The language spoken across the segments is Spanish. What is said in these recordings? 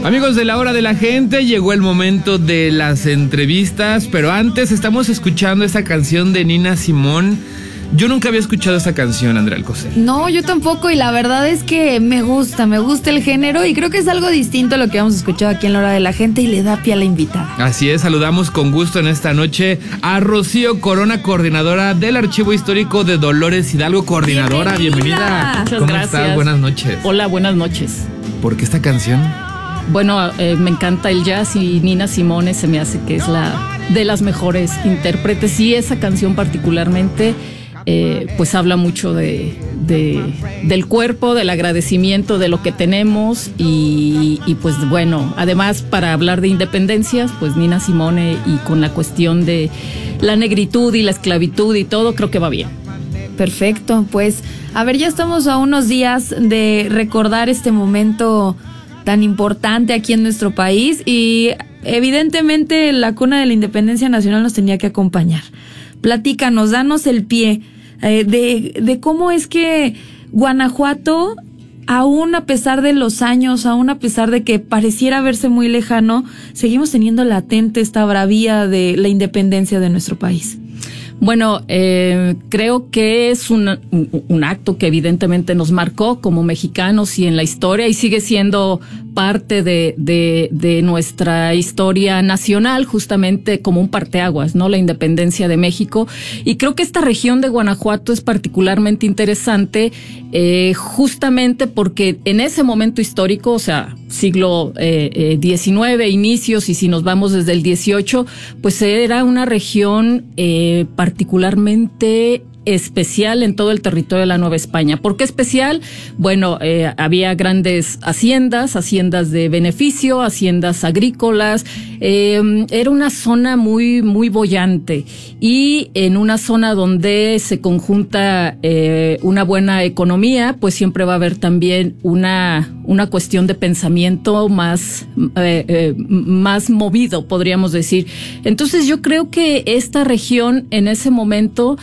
Amigos de la hora de la gente, llegó el momento de las entrevistas, pero antes estamos escuchando esta canción de Nina Simone. Yo nunca había escuchado esta canción, Andrea Alcocer. No, yo tampoco, y la verdad es que me gusta el género y creo que es algo distinto a lo que hemos escuchado aquí en la hora de la gente y le da pie a la invitada. Así es, saludamos con gusto en esta noche a Rocío Corona, coordinadora del Archivo Histórico de Dolores Hidalgo. Coordinadora, bienvenida. Muchas ¿Cómo gracias. estás? Buenas noches. Hola, buenas noches. ¿Por qué esta canción? Bueno, me encanta el jazz y Nina Simone se me hace que es la de las mejores intérpretes y esa canción particularmente pues habla mucho del cuerpo, del agradecimiento de lo que tenemos y pues bueno, además para hablar de independencias, pues Nina Simone y con la cuestión de la negritud y la esclavitud y todo, creo que va bien. Perfecto, pues a ver, ya estamos a unos días de recordar este momento tan importante aquí en nuestro país y evidentemente la cuna de la independencia nacional nos tenía que acompañar. Platícanos, danos el pie de cómo es que Guanajuato, aún a pesar de los años, aún a pesar de que pareciera verse muy lejano, seguimos teniendo latente esta bravía de la independencia de nuestro país. Bueno, creo que es un acto que evidentemente nos marcó como mexicanos y en la historia y sigue siendo parte de nuestra historia nacional, justamente como un parteaguas, ¿no? La independencia de México. Y creo que esta región de Guanajuato es particularmente interesante, justamente porque en ese momento histórico, o sea, siglo XIX, inicios, y si nos vamos desde el XVIII, pues era una región particularmente especial en todo el territorio de la Nueva España. ¿Por qué especial? Bueno, había grandes haciendas de beneficio, haciendas agrícolas, era una zona muy, muy boyante y en una zona donde se conjunta una buena economía, pues siempre va a haber también una cuestión de pensamiento más movido, podríamos decir. Entonces yo creo que esta región en ese momento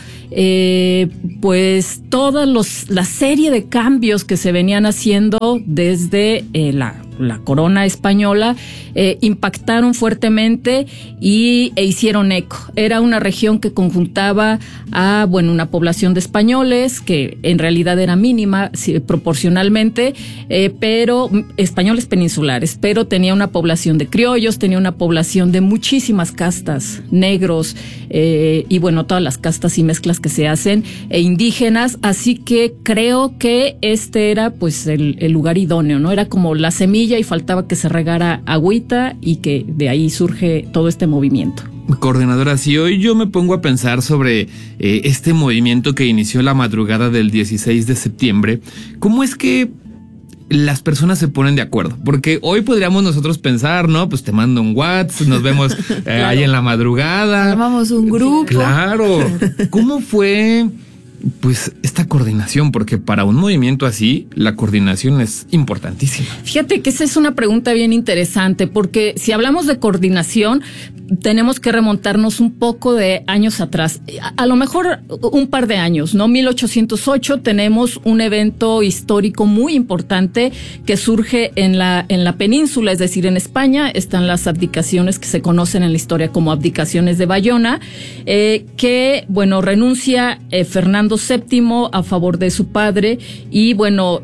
pues toda la serie de cambios que se venían haciendo desde la corona española impactaron fuertemente e hicieron eco. Era una región que conjuntaba a una población de españoles que en realidad era mínima proporcionalmente, pero españoles peninsulares, pero tenía una población de criollos, tenía una población de muchísimas castas, negros y todas las castas y mezclas que se hacen e indígenas, así que creo que este era pues el lugar idóneo, ¿no? Era como la semilla y faltaba que se regara agüita y que de ahí surge todo este movimiento. Coordinadora, si hoy yo me pongo a pensar sobre este movimiento que inició la madrugada del 16 de septiembre, ¿cómo es que las personas se ponen de acuerdo? Porque hoy podríamos nosotros pensar, ¿no? Pues te mando un WhatsApp, nos vemos claro, ahí en la madrugada. Armamos un grupo. Claro. ¿Cómo fue pues esta coordinación? Porque para un movimiento así, la coordinación es importantísima. Fíjate que esa es una pregunta bien interesante, porque si hablamos de coordinación, tenemos que remontarnos un poco de años atrás, a lo mejor un par de años, ¿no? 1808 tenemos un evento histórico muy importante que surge en la península, es decir, en España están las abdicaciones que se conocen en la historia como abdicaciones de Bayona, que renuncia Fernando VII a favor de su padre y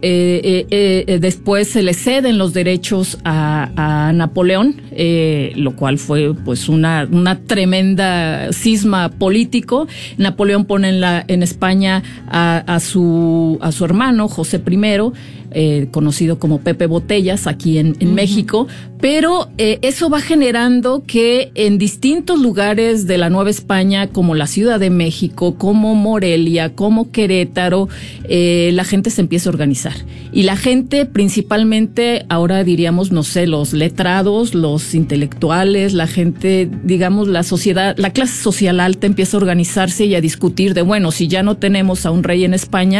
después se le ceden los derechos a Napoleón, lo cual fue pues una tremenda cisma político. Napoleón pone en España a su hermano José I, conocido como Pepe Botellas aquí en México, pero eso va generando que en distintos lugares de la Nueva España, como la Ciudad de México, como Morelia, como Querétaro, la gente se empieza a organizar. Y la gente, principalmente, ahora diríamos, no sé, los letrados, los intelectuales, la gente, digamos, la sociedad, la clase social alta empieza a organizarse y a discutir de, si ya no tenemos a un rey en España,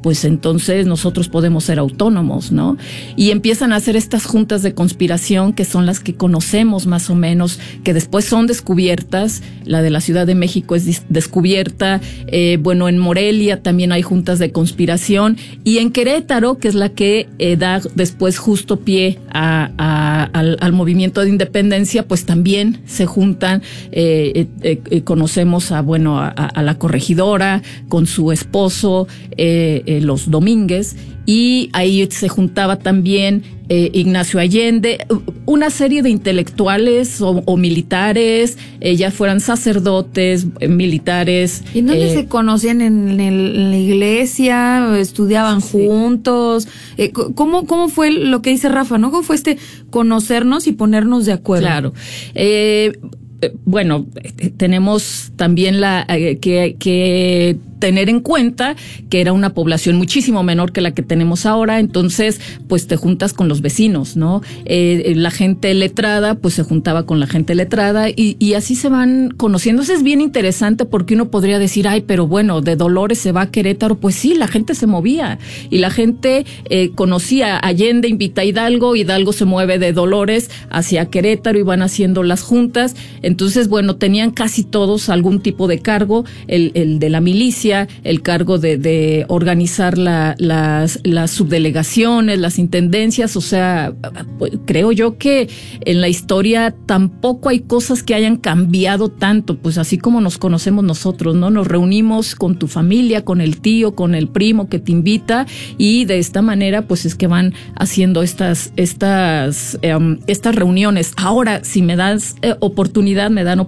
pues entonces nosotros podemos ser autónomos, ¿no? Y empiezan a hacer estas juntas de conspiración que son las que conocemos más o menos, que después son descubiertas. La de la Ciudad de México es descubierta. Bueno, en Morelia también hay juntas de conspiración. Y en Querétaro, que es la que da después justo pie al movimiento de independencia, pues también se juntan. Conocemos a la corregidora con su esposo, los Domínguez, y ahí se juntaba también Ignacio Allende, una serie de intelectuales o militares, ya fueran sacerdotes, militares. ¿Y dónde se conocían? ¿En la iglesia? ¿Estudiaban juntos? ¿Cómo fue lo que dice Rafa, no? ¿Cómo fue conocernos y ponernos de acuerdo? Claro. Bueno, tenemos también que tener en cuenta que era una población muchísimo menor que la que tenemos ahora, entonces pues te juntas con los vecinos, ¿no? La gente letrada pues se juntaba con la gente letrada y así se van conociendo. Eso es bien interesante porque uno podría decir, ay, pero bueno, de Dolores se va a Querétaro. Pues sí, la gente se movía y la gente conocía a Allende, invita a Hidalgo, Hidalgo se mueve de Dolores hacia Querétaro y van haciendo las juntas. Entonces, bueno, tenían casi todos algún tipo de cargo, el de la milicia, el cargo de organizar las subdelegaciones, las intendencias. O sea, creo yo que en la historia tampoco hay cosas que hayan cambiado tanto, pues así como nos conocemos nosotros, ¿no? Nos reunimos con tu familia, con el tío, con el primo que te invita, y de esta manera pues es que van haciendo estas reuniones. Ahora, si me dan oportunidad,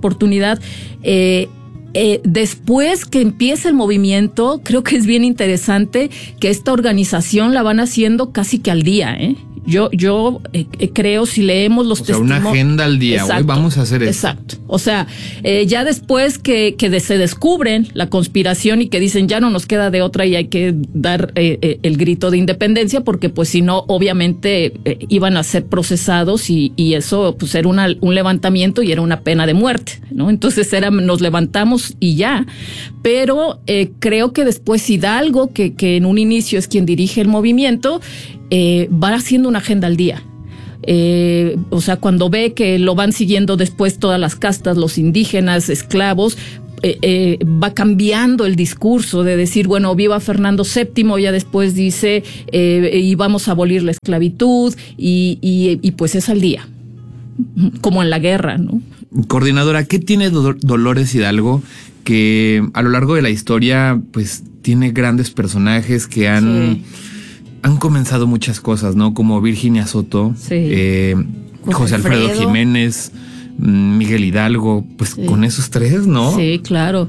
después que empieza el movimiento, creo que es bien interesante que esta organización la van haciendo casi que al día, ¿eh? Yo creo, si leemos los testimonios... una agenda al día. Exacto, hoy vamos a hacer esto. Exacto. O sea, ya después que se descubren la conspiración y que dicen ya no nos queda de otra y hay que dar el grito de independencia, porque pues si no, obviamente iban a ser procesados y eso pues era un levantamiento y era una pena de muerte, ¿no? Entonces nos levantamos y ya. Pero creo que después Hidalgo, que en un inicio es quien dirige el movimiento, va haciendo una agenda al día. O sea, cuando ve que lo van siguiendo después todas las castas, los indígenas, esclavos, va cambiando el discurso de decir, bueno, viva Fernando VII, ya después dice, y vamos a abolir la esclavitud, y pues es al día, como en la guerra, ¿no? Coordinadora, ¿qué tiene Dolores Hidalgo que a lo largo de la historia pues tiene grandes personajes que han comenzado muchas cosas, ¿no? Como Virginia Soto, José Alfredo Jiménez, Miguel Hidalgo, pues con esos tres, ¿no? Sí, claro.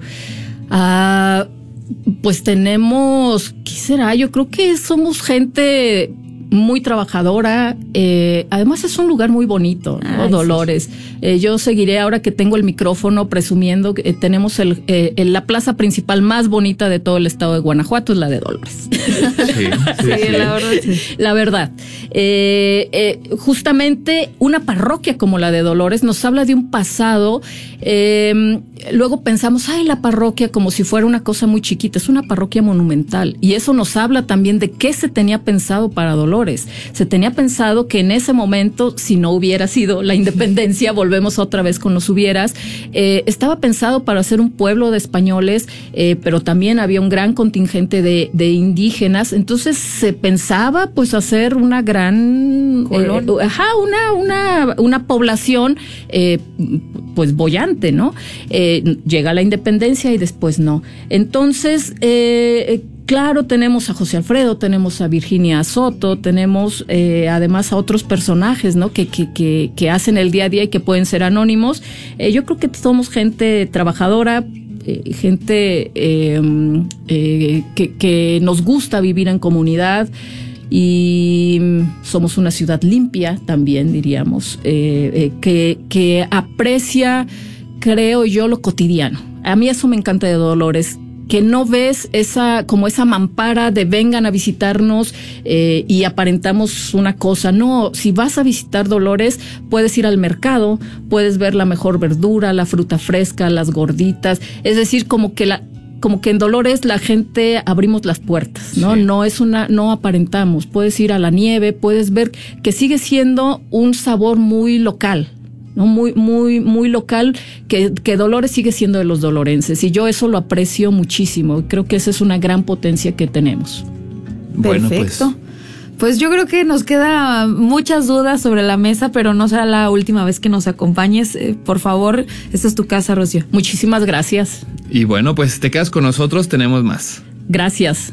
Pues tenemos, ¿qué será? Yo creo que somos gente muy trabajadora. Además es un lugar muy bonito, ¿no? Dolores. Yo seguiré, ahora que tengo el micrófono, presumiendo que tenemos la plaza principal más bonita de todo el estado de Guanajuato, es la de Dolores. Sí, la verdad. Sí. La verdad. Justamente una parroquia como la de Dolores nos habla de un pasado. Luego pensamos, la parroquia como si fuera una cosa muy chiquita. Es una parroquia monumental. Y eso nos habla también de qué se tenía pensado para Dolores. Se tenía pensado que en ese momento, si no hubiera sido la independencia, volvemos otra vez con los hubieras, estaba pensado para ser un pueblo de españoles, pero también había un gran contingente de indígenas. Entonces se pensaba pues hacer una gran una población pues boyante, ¿no? Llega la independencia y después no. Entonces claro, tenemos a José Alfredo, tenemos a Virginia Soto, tenemos además a otros personajes, ¿no? Que hacen el día a día y que pueden ser anónimos. Yo creo que somos gente trabajadora, gente que nos gusta vivir en comunidad, y somos una ciudad limpia también, diríamos, que aprecia, creo yo, lo cotidiano. A mí eso me encanta de Dolores, que no ves esa mampara de vengan a visitarnos y aparentamos una cosa. No, si vas a visitar Dolores, puedes ir al mercado, puedes ver la mejor verdura, la fruta fresca, las gorditas. Es decir, como que como que en Dolores la gente abrimos las puertas, ¿no? Sí. No aparentamos. Puedes ir a la nieve, puedes ver que sigue siendo un sabor muy local, ¿no? Muy local, que Dolores sigue siendo de los dolorenses. Y yo eso lo aprecio muchísimo. Creo que esa es una gran potencia que tenemos. Bueno, perfecto. Pues yo creo que nos queda muchas dudas sobre la mesa, pero no será la última vez que nos acompañes. Por favor, esta es tu casa, Rocío. Muchísimas gracias. Y bueno, pues te quedas con nosotros, tenemos más. Gracias.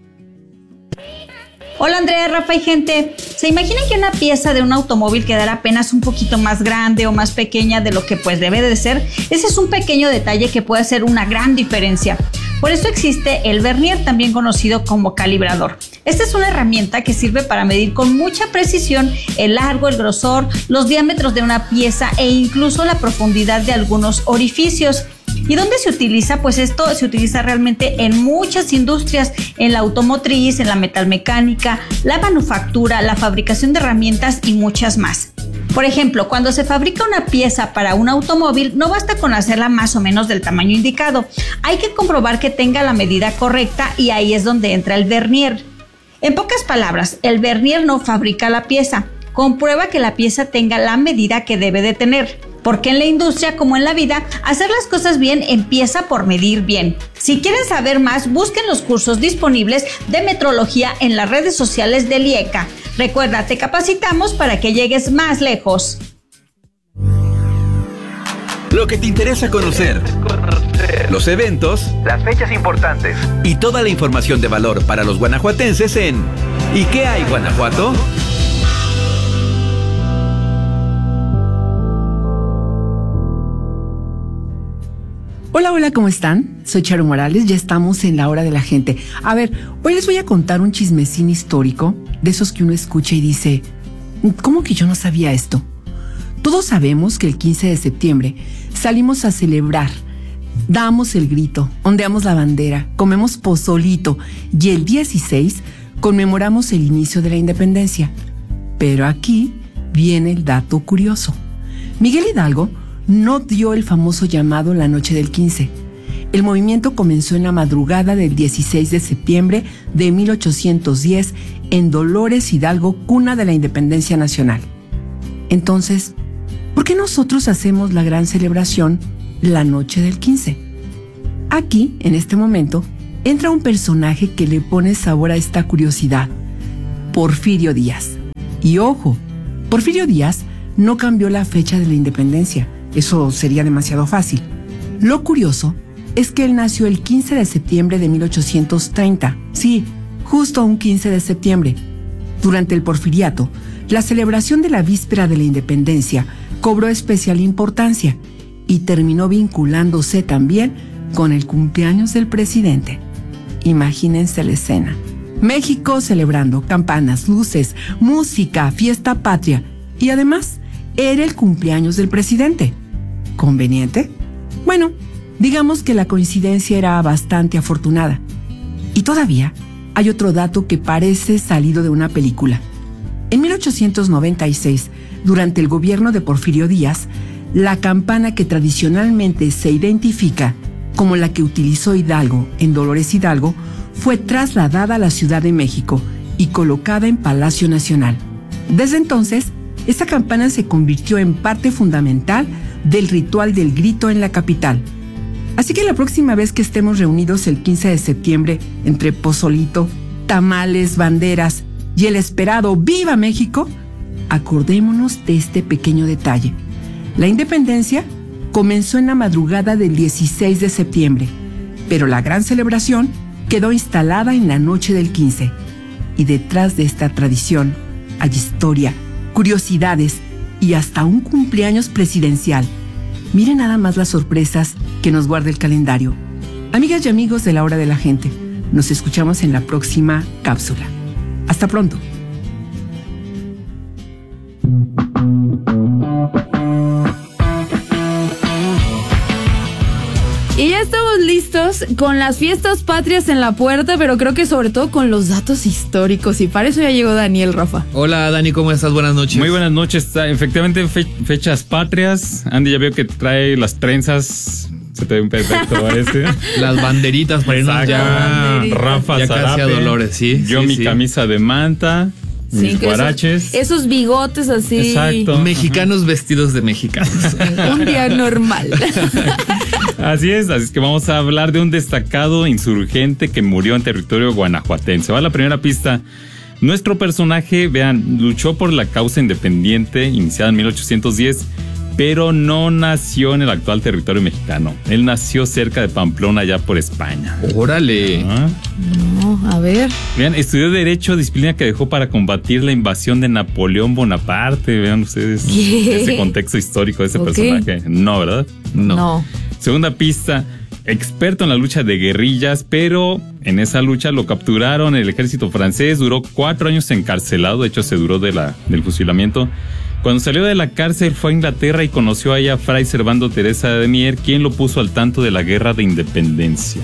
Hola Andrea, Rafa y gente. ¿Se imaginan que una pieza de un automóvil quedara apenas un poquito más grande o más pequeña de lo que pues debe de ser? Ese es un pequeño detalle que puede hacer una gran diferencia. Por eso existe el vernier, también conocido como calibrador. Esta es una herramienta que sirve para medir con mucha precisión el largo, el grosor, los diámetros de una pieza e incluso la profundidad de algunos orificios. ¿Y dónde se utiliza? Pues esto se utiliza realmente en muchas industrias, en la automotriz, en la metalmecánica, la manufactura, la fabricación de herramientas y muchas más. Por ejemplo, cuando se fabrica una pieza para un automóvil, no basta con hacerla más o menos del tamaño indicado. Hay que comprobar que tenga la medida correcta y ahí es donde entra el vernier. En pocas palabras, el vernier no fabrica la pieza, comprueba que la pieza tenga la medida que debe de tener. Porque en la industria, como en la vida, hacer las cosas bien empieza por medir bien. Si quieren saber más, busquen los cursos disponibles de metrología en las redes sociales del IECA. Recuerda, te capacitamos para que llegues más lejos. Lo que te interesa conocer, los eventos, las fechas importantes y toda la información de valor para los guanajuatenses en ¿Y qué hay, Guanajuato? Hola, ¿cómo están? Soy Charo Morales, ya estamos en la hora de la gente. A ver, hoy les voy a contar un chismecín histórico, de esos que uno escucha y dice, ¿cómo que yo no sabía esto? Todos sabemos que el 15 de septiembre salimos a celebrar, damos el grito, ondeamos la bandera, comemos pozolito y el 16 conmemoramos el inicio de la independencia. Pero aquí viene el dato curioso. Miguel Hidalgo no dio el famoso llamado la noche del 15. El movimiento comenzó en la madrugada del 16 de septiembre de 1810 en Dolores Hidalgo, cuna de la independencia nacional. Entonces, ¿por qué nosotros hacemos la gran celebración la noche del 15? Aquí, en este momento, entra un personaje que le pone sabor a esta curiosidad: Porfirio Díaz. Y ojo, Porfirio Díaz no cambió la fecha de la independencia. Eso sería demasiado fácil. Lo curioso es que él nació el 15 de septiembre de 1830. Sí, justo un 15 de septiembre. Durante el porfiriato, la celebración de la víspera de la independencia cobró especial importancia y terminó vinculándose también con el cumpleaños del presidente. Imagínense la escena. México celebrando, campanas, luces, música, fiesta patria y además era el cumpleaños del presidente. ¿Conveniente? Bueno, digamos que la coincidencia era bastante afortunada. Y todavía hay otro dato que parece salido de una película. En 1896, durante el gobierno de Porfirio Díaz, la campana que tradicionalmente se identifica como la que utilizó Hidalgo en Dolores Hidalgo fue trasladada a la Ciudad de México y colocada en Palacio Nacional. Desde entonces, esta campana se convirtió en parte fundamental del ritual del grito en la capital. Así que la próxima vez que estemos reunidos el 15 de septiembre entre pozolito, tamales, banderas y el esperado ¡Viva México!, acordémonos de este pequeño detalle. La independencia comenzó en la madrugada del 16 de septiembre, pero la gran celebración quedó instalada en la noche del 15. Y detrás de esta tradición hay historia, curiosidades y hasta un cumpleaños presidencial. Miren nada más las sorpresas que nos guarda el calendario. Amigas y amigos de la hora de la gente, nos escuchamos en la próxima cápsula. Hasta pronto. Y ya estamos listos con las fiestas patrias en la puerta, pero creo que sobre todo con los datos históricos. Y para eso ya llegó Daniel, Rafa. Hola Dani, ¿cómo estás? Buenas noches. Muy buenas noches. Efectivamente, fechas patrias. Andy ya veo que trae las trenzas Se te ve un perfecto ese. Las banderitas para irnos ya. Rafa ya casi a Zarape, Dolores, sí. Yo sí, mi sí. camisa de manta, mis guaraches. Esos bigotes así. Exacto. Mexicanos vestidos de mexicanos. Un día normal. Así es que vamos a hablar de un destacado insurgente que murió en territorio guanajuatense. Va la primera pista. Nuestro personaje, vean, luchó por la causa independiente iniciada en 1810, pero no nació en el actual territorio mexicano. Él nació cerca de Pamplona, allá por España. Órale. No, a ver. Vean, estudió Derecho, disciplina que dejó para combatir la invasión de Napoleón Bonaparte. Vean ustedes ese contexto histórico de ese personaje. No, ¿verdad? No. Segunda pista, experto en la lucha de guerrillas, pero en esa lucha lo capturaron el ejército francés, duró 4 años encarcelado, de hecho se duró del fusilamiento. Cuando salió de la cárcel fue a Inglaterra y conoció allá a Fray Servando Teresa de Mier, quien lo puso al tanto de la guerra de independencia.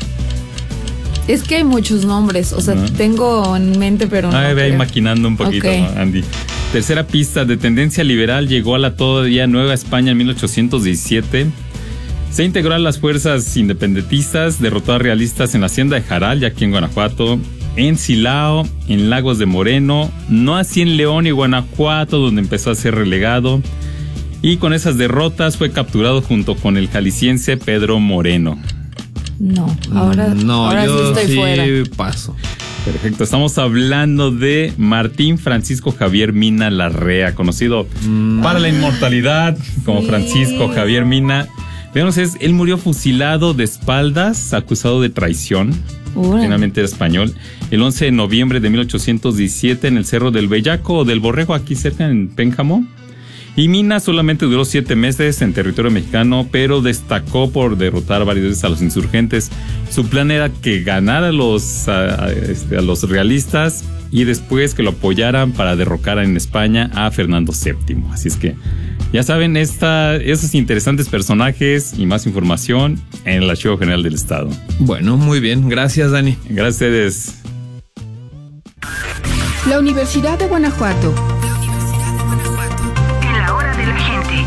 Es que hay muchos nombres, o sea, tengo en mente, pero no. Ve ahí maquinando un poquito, okay. ¿no, Andy? Tercera pista, de tendencia liberal, llegó a la todavía Nueva España en 1817. Se integró a las fuerzas independentistas, derrotó a realistas en la hacienda de Jaral, ya aquí en Guanajuato, en Silao, en Lagos de Moreno, no así en León y Guanajuato, donde empezó a ser relegado. Y con esas derrotas fue capturado junto con el jalisciense Pedro Moreno. No, ahora yo sí estoy fuera. Paso. Perfecto, estamos hablando de Martín Francisco Javier Mina Larrea, conocido para la inmortalidad como Francisco Javier Mina. Veamos, él murió fusilado de espaldas, acusado de traición. Finalmente era español. El 11 de noviembre de 1817 en el Cerro del Bellaco o del Borrego, aquí cerca en Pénjamo. Y Mina solamente duró 7 meses en territorio mexicano, pero destacó por derrotar varias veces a los insurgentes. Su plan era que ganara a los realistas y después que lo apoyaran para derrocar en España a Fernando VII. Así es que ya saben, esos interesantes personajes y más información en el Archivo General del Estado. Bueno, muy bien. Gracias, Dani. Gracias a ustedes. La Universidad de Guanajuato. En la hora de la gente.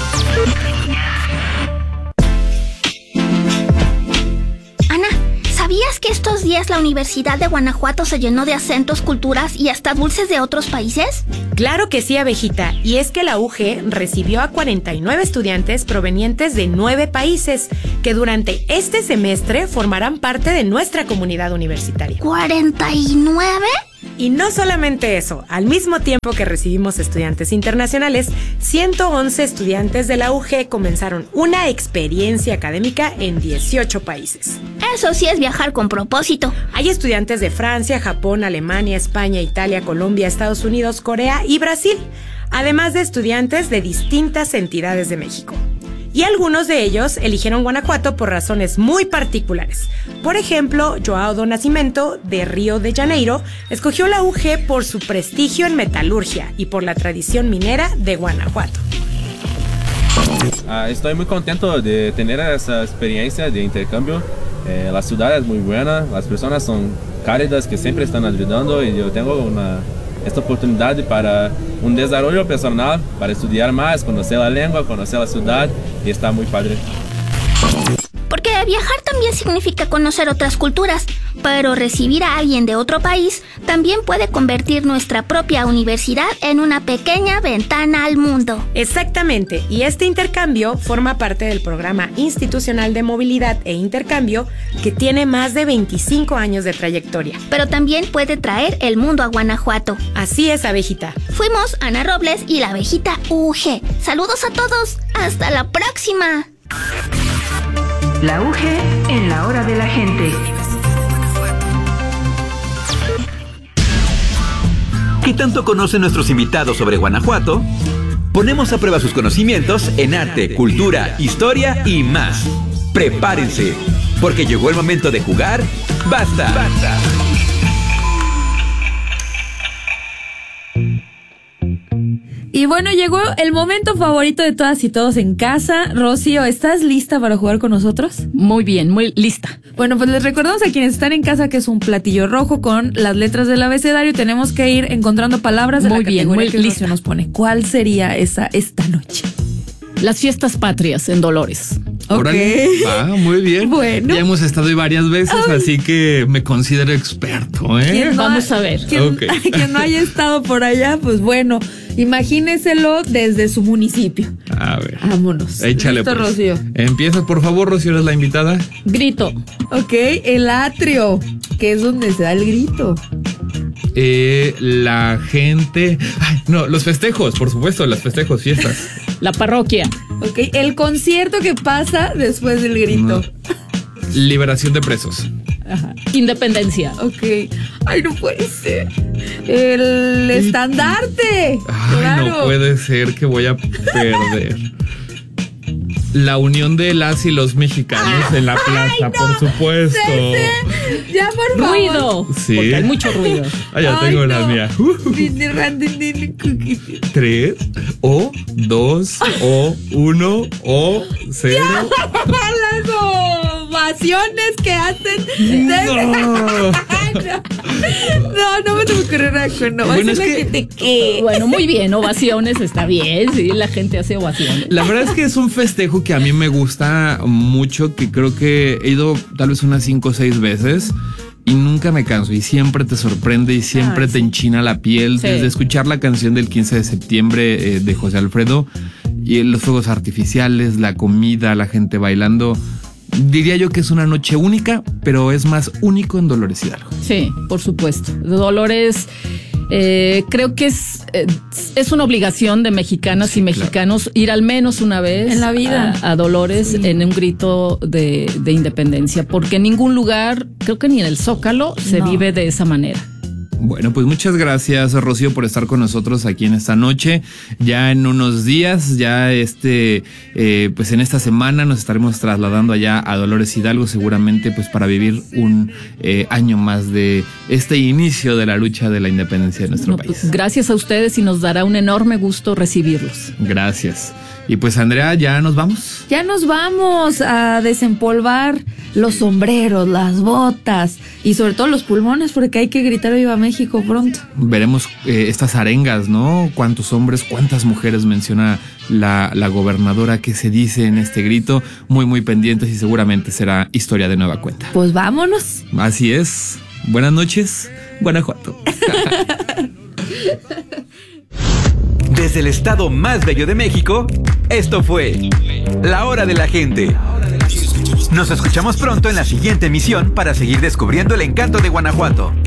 Ana, ¿sabías que estos días la Universidad de Guanajuato se llenó de acentos, culturas y hasta dulces de otros países? Claro que sí, abejita, y es que la UG recibió a 49 estudiantes provenientes de 9 países que durante este semestre formarán parte de nuestra comunidad universitaria. ¿49? Y no solamente eso, al mismo tiempo que recibimos estudiantes internacionales, 111 estudiantes de la UG comenzaron una experiencia académica en 18 países. Eso sí es viajar con propósito. Hay estudiantes de Francia, Japón, Alemania, España, Italia, Colombia, Estados Unidos, Corea y Brasil, además de estudiantes de distintas entidades de México. Y algunos de ellos eligieron Guanajuato por razones muy particulares. Por ejemplo, Joao do Nascimento, de Río de Janeiro, escogió la UG por su prestigio en metalurgia y por la tradición minera de Guanajuato. Estoy muy contento de tener esa experiencia de intercambio. La ciudad es muy buena, las personas son cálidas que siempre están ayudando y yo tengo esta oportunidad para un desarrollo personal, para estudiar más, conocer la lengua, conocer la ciudad y está muy padre. Porque viajar también significa conocer otras culturas, pero recibir a alguien de otro país también puede convertir nuestra propia universidad en una pequeña ventana al mundo. Exactamente, y este intercambio forma parte del programa institucional de movilidad e intercambio que tiene más de 25 años de trayectoria. Pero también puede traer el mundo a Guanajuato. Así es, abejita. Fuimos Ana Robles y la abejita UG. Saludos a todos. ¡Hasta la próxima! La UG en la hora de la gente. ¿Qué tanto conocen nuestros invitados sobre Guanajuato? Ponemos a prueba sus conocimientos en arte, cultura, historia y más. Prepárense, porque llegó el momento de jugar. ¡Basta! ¡Basta! Y bueno, llegó el momento favorito de todas y todos en casa. Rocío, ¿estás lista para jugar con nosotros? Muy bien, muy lista. Bueno, pues les recordamos a quienes están en casa que es un platillo rojo con las letras del abecedario. Tenemos que ir encontrando palabras de la categoría que Rocío nos pone. ¿Cuál sería esta noche? Las fiestas patrias en Dolores. Órale. Muy bien. Bueno. Ya hemos estado ahí varias veces, así que me considero experto, ¿eh? Vamos a ver. Quien no haya estado por allá, pues bueno, imagíneselo desde su municipio. A ver. Vámonos. Échale, ¿listo, pues. Rocío? Empieza, por favor, Rocío, eres la invitada. Grito. Ok, el atrio, que es donde se da el grito. La gente... Ay, no, los festejos, por supuesto, los festejos, fiestas. La parroquia. Ok, el concierto que pasa después del grito. Liberación de presos. Ajá. Independencia. Ok. Ay, no puede ser. El estandarte. Ay, claro. No puede ser que voy a perder. La unión de las y los mexicanos en la plaza, por supuesto. Ya, por favor. Ruido. Sí. Porque hay mucho ruido. Ya tengo la mía. 3 o 2 o 1 o 0. Las ovaciones que hacen. No me tengo que ocurrir nada con ovaciones. Bueno, muy bien, ovaciones está bien, sí, la gente hace ovaciones. La verdad es que es un festejo que a mí me gusta mucho, que creo que he ido tal vez unas 5 o 6 veces y nunca me canso y siempre te sorprende y siempre te enchina la piel. Sí. Desde escuchar la canción del 15 de septiembre de José Alfredo y los fuegos artificiales, la comida, la gente bailando. Diría yo que es una noche única, pero es más único en Dolores Hidalgo. Sí, por supuesto. Dolores, creo que es una obligación de mexicanas y mexicanos ir al menos una vez en la vida a Dolores en un grito de independencia, porque en ningún lugar, creo que ni en el Zócalo, se vive de esa manera. Bueno, pues muchas gracias, Rocío, por estar con nosotros aquí en esta noche. Ya en unos días, ya pues en esta semana nos estaremos trasladando allá a Dolores Hidalgo, seguramente pues para vivir un año más de este inicio de la lucha de la independencia de nuestro país. Pues gracias a ustedes y nos dará un enorme gusto recibirlos. Gracias. Y pues Andrea, ya nos vamos. Ya nos vamos a desempolvar los sombreros, las botas y sobre todo los pulmones, porque hay que gritar Viva México pronto. Veremos estas arengas, ¿no? Cuántos hombres, cuántas mujeres menciona la gobernadora que se dice en este grito. Muy, muy pendientes y seguramente será historia de nueva cuenta. Pues vámonos. Así es. Buenas noches, Guanajuato. Desde el estado más bello de México, esto fue La Hora de la Gente. Nos escuchamos pronto en la siguiente emisión para seguir descubriendo el encanto de Guanajuato.